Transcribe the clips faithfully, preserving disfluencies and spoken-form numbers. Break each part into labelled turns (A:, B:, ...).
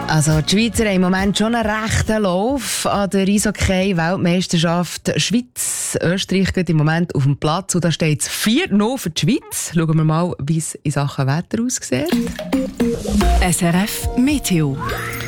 A: Also die Schweizer haben im Moment schon einen rechten Lauf an der Eishockey-Weltmeisterschaft Schweiz. Österreich geht im Moment auf dem Platz und da steht es vier null für die Schweiz. Schauen wir mal, wie es in Sachen Wetter aussieht.
B: S R F Meteo.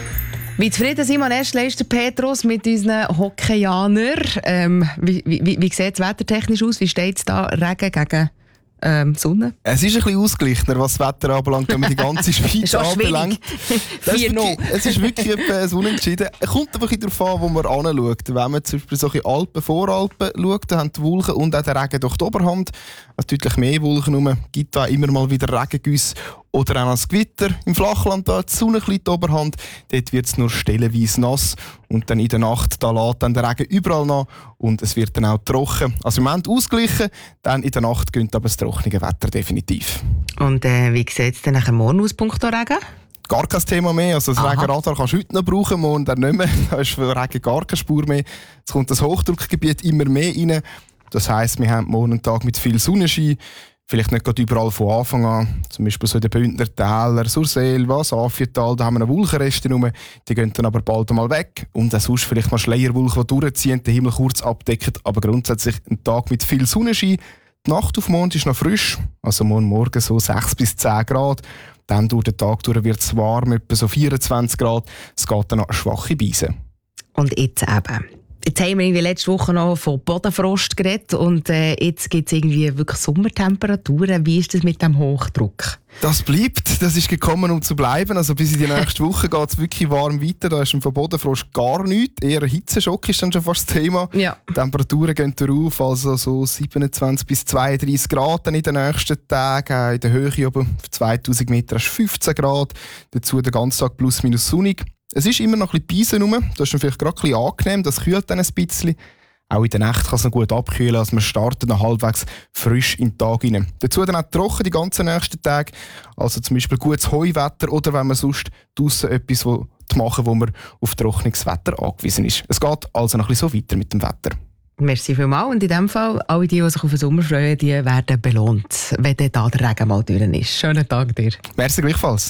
A: Wie zufrieden sind wir Erstleister Petrus mit unseren Hockeyanern? Ähm, wie wie, wie sieht es wettertechnisch aus? Wie steht es da? Regen gegen ähm, Sonne?
C: Es ist ein bisschen ausgeglichener, was das Wetter anbelangt, wenn man die ganze Schweiz anbelangt. vier null. Es ist wirklich etwas unentschieden. Es kommt aber ein bisschen darauf an, wo man anschaut. Wenn man zum Beispiel solche Alpen, Voralpen schaut, dann haben die Wolken und auch der Regen durch die Oberhand. Es deutlich mehr Wolken rum, gibt da immer mal wieder Regengüsse oder auch das Gewitter. Im Flachland da die Sonne ein bisschen die Oberhand. Dort wird es nur stellenweise nass. Und dann in der Nacht da lässt dann der Regen überall nach und es wird dann auch trocken. Also im Moment ausgeglichen, dann in der Nacht gönnt aber das trockene Wetter definitiv.
A: Und äh, wie sieht es dann nachher morgen aus, punkto Regen?
C: Gar kein Thema mehr. Also das Aha. Regenradar kannst du heute noch brauchen, morgen dann nicht mehr. Da ist für Regen gar keine Spur mehr. Jetzt kommt das Hochdruckgebiet immer mehr rein. Das heisst, wir haben morgen einen Tag mit viel Sonnenschein. Vielleicht nicht gerade überall von Anfang an. Zum Beispiel so in den Bündner Täler, Surselva, Safietal, da haben wir noch Wolkenreste rum. Die gehen dann aber bald einmal weg. Und auch sonst vielleicht mal Schleierwolken, die durchziehen, den Himmel kurz abdecken. Aber grundsätzlich ein Tag mit viel Sonnenschein. Die Nacht auf Mond ist noch frisch. Also morgen Morgen so sechs bis zehn Grad. Dann durch den Tag durch wird es warm, etwa so vierundzwanzig Grad. Es geht dann noch eine schwache Beise.
A: Und jetzt eben. Jetzt haben wir irgendwie letzte Woche noch von Bodenfrost geredet und äh, jetzt gibt es irgendwie wirklich Sommertemperaturen. Wie ist das mit dem Hochdruck?
C: Das bleibt, das ist gekommen, um zu bleiben. Also bis in die nächste Woche geht es wirklich warm weiter. Da ist von Bodenfrost gar nichts. Eher ein Hitzeschock ist dann schon fast das Thema.
A: Ja.
C: Die Temperaturen gehen darauf, also so siebenundzwanzig bis zweiunddreißig Grad dann in den nächsten Tagen. In der Höhe oben auf zweitausend Meter hast du fünfzehn Grad. Dazu den ganzen Tag plus minus sonnig. Es ist immer noch ein bisschen Beisen rum. Das ist dann vielleicht gerade ein bisschen angenehm. Das kühlt dann ein bisschen. Auch in der Nacht kann es noch gut abkühlen. Also man startet noch halbwegs frisch in den Tag rein. Dazu dann auch trocken die ganzen nächsten Tage. Also zum Beispiel gutes Heuwetter oder wenn man sonst draussen etwas zu machen, wo man auf trockenes Wetter angewiesen ist. Es geht also noch ein bisschen so weiter mit dem Wetter.
A: Merci vielmals. Und in diesem Fall, alle die, die sich auf den Sommer freuen, die werden belohnt, wenn dann da der Regen mal durch ist. Schönen Tag dir.
C: Merci gleichfalls.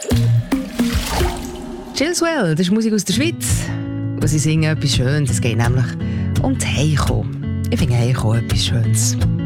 A: Chillswell, das ist Musik aus der Schweiz. Und sie singen etwas Schönes. Es geht nämlich um das Heimkommen. Ich finde Heimkommen etwas Schönes.